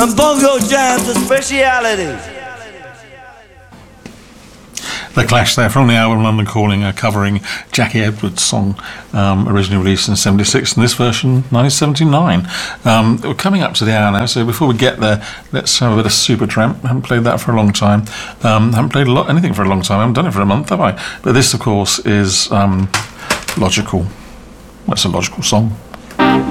And bongo jam's a speciality. The Clash there from the album London Calling, covering Jackie Edwards' song, originally released in 76, and this version 1979. We're coming up to the hour now, so before we get there, let's have a bit of Supertramp. Haven't played that for a long time. Haven't played anything for a long time. I haven't done it for a month, have I? But this, of course, is Logical. Well, it's a Logical song.